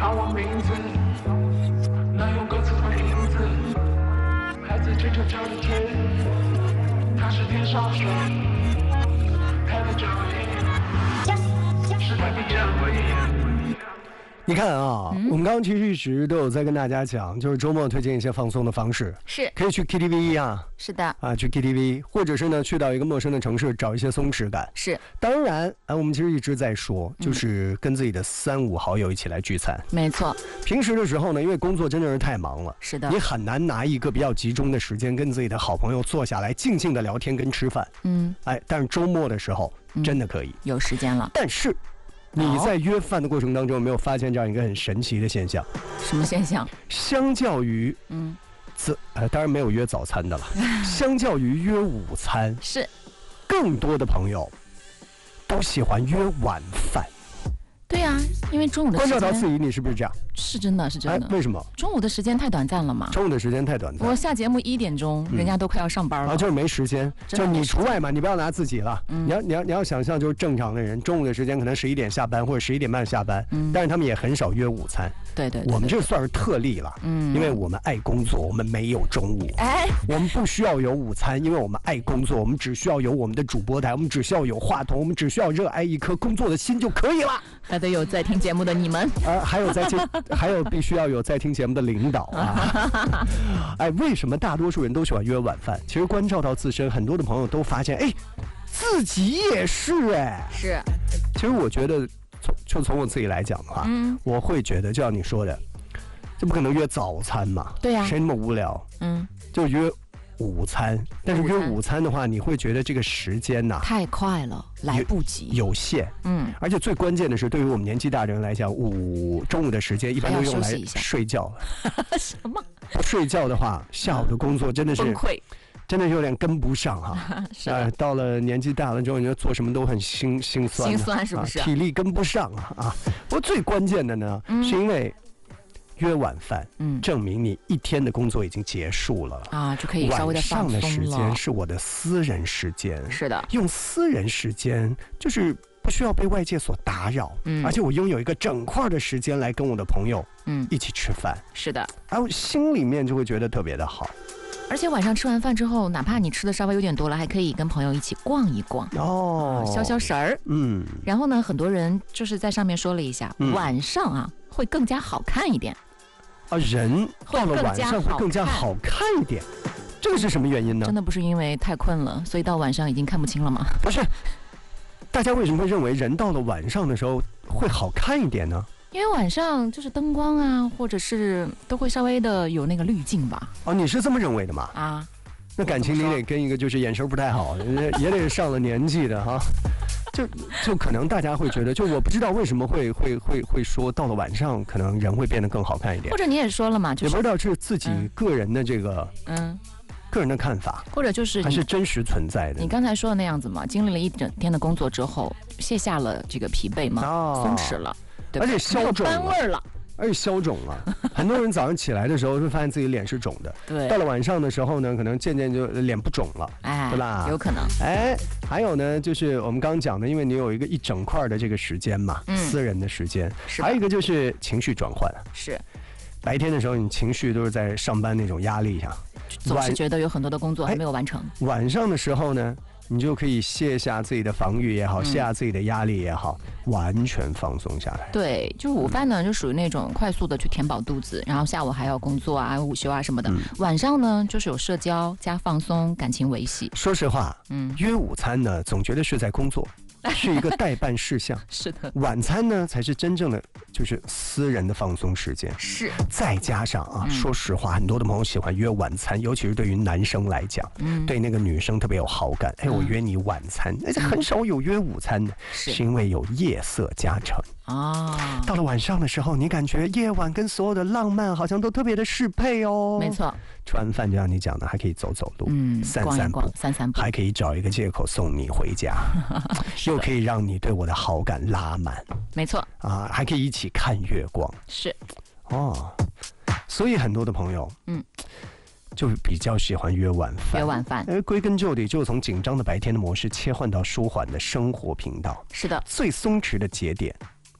喊我名字，难用歌词和影子，孩子追求着天，他是天上水，他的脚印是他的正轨。 你看啊，我们刚刚其实一直都有在跟大家讲，就是周末推荐一些放松的方式， 是可以去 KTV 啊， 是的啊，去 KTV， 或者是呢去到一个陌生的城市找一些松弛感。 是， 当然啊，我们其实一直在说，就是跟自己的3、5好友一起来聚餐。 没错。 平时的时候呢，因为工作真的是太忙了， 是的， 你很难拿一个比较集中的时间跟自己的好朋友坐下来静静的聊天跟吃饭。但是周末的时候真的可以， 有时间了。 但是。你在约饭的过程当中有没有发现这样一个很神奇的现象？ 什么现象？ 相较于当然没有约早餐的了。相较于约午餐， 是更多的朋友都喜欢约晚饭。 对啊，因为中午的时间。 关照到自己，你是不是这样？ 是真的，是真的。 为什么？ 中午的时间太短暂了嘛。 中午的时间太短暂。 我下节目1点钟，人家都快要上班了。 就是没时间，就你除外嘛，你不要拿自己了。你要想象，就是正常的人，中午的时间可能11点下班或者11点半下班，但是他们也很少约午餐。 对， 我们这算是特例了。因为我们爱工作，我们没有中午。我们不需要有午餐，因为我们爱工作，我们只需要有我们的主播台，我们只需要有话筒，我们只需要热爱一颗工作的心就可以了。 还得有在听节目的你们， 还有必须要有在听节目的领导啊！为什么大多数人都喜欢约晚饭？其实关照到自身，很多的朋友都发现，自己也是是。 其实我觉得，从我自己来讲的话，我会觉得，就像你说的，这不可能约早餐嘛？ 对呀， 谁那么无聊？就约午餐，但是约午餐的话，你会觉得这个时间呐太快了，来不及， 有限。而且最关键的是，对于我们年纪大的人来讲，中午的时间一般都用来睡觉了。 什么？ 不睡觉的话，下午的工作真的是崩溃， 真的有点跟不上哈。到了年纪大了之后，你就做什么都很心酸， 心酸是不是？ 体力跟不上啊。不过最关键的呢，是因为。约晚饭，证明你一天的工作已经结束了啊，就可以稍微的放松了。 晚上的时间是我的私人时间， 是的， 用私人时间就是不需要被外界所打扰，而且我拥有一个整块的时间来跟我的朋友，一起吃饭， 是的， 然后心里面就会觉得特别的好。 而且晚上吃完饭之后，哪怕你吃的稍微有点多了，还可以跟朋友一起逛一逛消神儿。然后呢，很多人就是在上面说了一下，晚上啊会更加好看一点。 人到了晚上会更加好看一点，这个是什么原因呢？ 真的不是因为太困了，所以到晚上已经看不清了吗？ 不是，大家为什么会认为人到了晚上的时候会好看一点呢？ 因为晚上就是灯光啊，或者是都会稍微的有那个滤镜吧。 你是这么认为的吗？那感情你得跟一个就是眼神不太好，也得上了年纪的哈。就可能大家会觉得，就我不知道为什么会说到了晚上，可能人会变得更好看一点。 或者你也说了嘛， 也不知道是自己个人的这个个人的看法， 或者就是还是真实存在的。 你刚才说的那样子嘛，经历了一整天的工作之后，卸下了这个疲惫嘛，松弛了，对吧？ 而且消肿了， 有班味了。 而且消肿了，很多人早上起来的时候会发现自己脸是肿的， 对。 到了晚上的时候呢，可能渐渐就脸不肿了，对吧？ 有可能。 还有呢，就是我们刚刚讲的，因为你有一个一整块的这个时间嘛，私人的时间，还有一个就是情绪转换， 是。 白天的时候，你情绪都是在上班那种压力下， 总是觉得有很多的工作还没有完成。 晚上的时候呢，你就可以卸下自己的防御也好，卸下自己的压力也好，完全放松下来。 对，就是午饭呢，就属于那种快速的去填饱肚子，然后下午还要工作啊、午休啊什么的。晚上呢，就是有社交加放松，感情维系。 说实话，约午餐呢，总觉得是在工作。是一个代办事项， 是的。 晚餐呢，才是真正的就是私人的放松时间。 是。 再加上说实话，很多的朋友喜欢约晚餐，尤其是对于男生来讲，对那个女生特别有好感。我约你晚餐，而且很少有约午餐的，是因为有夜色加成。到了晚上的时候，你感觉夜晚跟所有的浪漫好像都特别的适配哦。 没错。 吃完饭就像你讲的，还可以走走路，散散步，还可以找一个借口送你回家，又可以让你对我的好感拉满。 没错。 还可以一起看月光。 是。 所以很多的朋友，就比较喜欢约晚饭。 约晚饭， 归根究底，就从紧张的白天的模式切换到舒缓的生活频道。 是的。 最松弛的节点，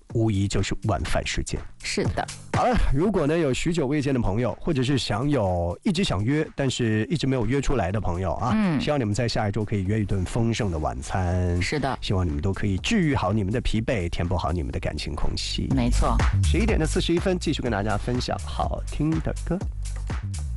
无疑就是晚饭时间。 是的。 好了，如果呢有许久未见的朋友，或者是一直想约，但是一直没有约出来的朋友啊，希望你们在下一周可以约一顿丰盛的晚餐。 是的， 希望你们都可以治愈好你们的疲惫，填补好你们的感情空隙。 没错。 11点41分，继续跟大家分享好听的歌。